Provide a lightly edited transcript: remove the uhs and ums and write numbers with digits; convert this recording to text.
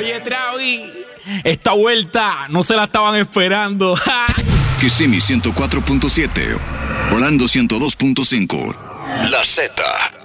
Oye, Travi, esta vuelta no se la estaban esperando. Kissimmee 104.7, Orlando 102.5, La Z.